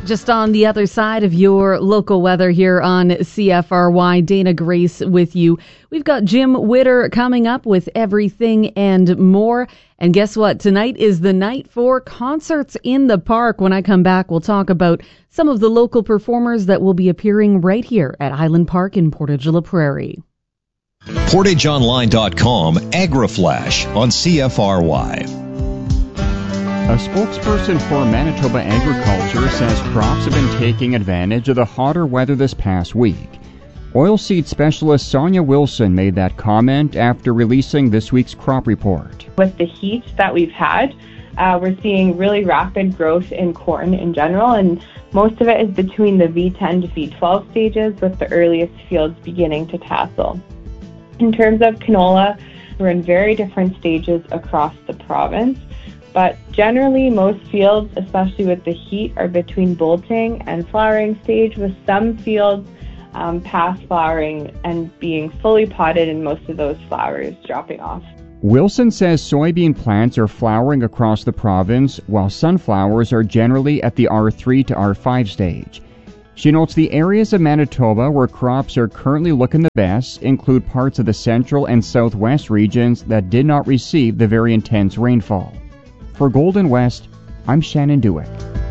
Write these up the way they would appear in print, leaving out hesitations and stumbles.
Just on the other side of your local weather here on CFRY, Dana Grace with you. We've got Jim Witter coming up with everything and more. And guess what? Tonight is the night for concerts in the park. When I come back, we'll talk about some of the local performers that will be appearing right here at Highland Park in Portage-la Prairie. PortageOnline.com AgriFlash on CFRY. A spokesperson for Manitoba Agriculture says crops have been taking advantage of the hotter weather this past week. Oilseed specialist Sonia Wilson made that comment after releasing this week's crop report. With the heat that we've had, we're seeing really rapid growth in corn in general, and most of it is between the V10 to V12 stages, with the earliest fields beginning to tassel. In terms of canola, we're in very different stages across the province. But generally, most fields, especially with the heat, are between bolting and flowering stage, with some fields past flowering and being fully potted and most of those flowers dropping off. Wilson says soybean plants are flowering across the province, while sunflowers are generally at the R3 to R5 stage. She notes the areas of Manitoba where crops are currently looking the best include parts of the central and southwest regions that did not receive the very intense rainfall. For Golden West, I'm Shannon Dewick.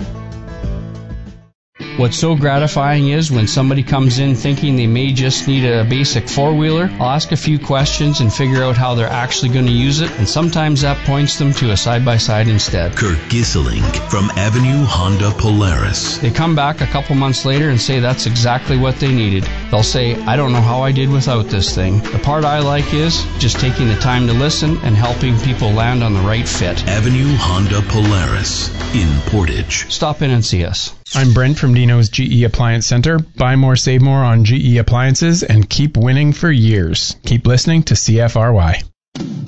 What's so gratifying is when somebody comes in thinking they may just need a basic four-wheeler, I'll ask a few questions and figure out how they're actually going to use it, and sometimes that points them to a side-by-side instead. Kirk Gisseling from Avenue Honda Polaris. They come back a couple months later and say that's exactly what they needed. They'll say, I don't know how I did without this thing. The part I like is just taking the time to listen and helping people land on the right fit. Avenue Honda Polaris in Portage. Stop in and see us. I'm Brent from Dino's GE Appliance Center. Buy more, save more on GE appliances and keep winning for years. Keep listening to CFRY.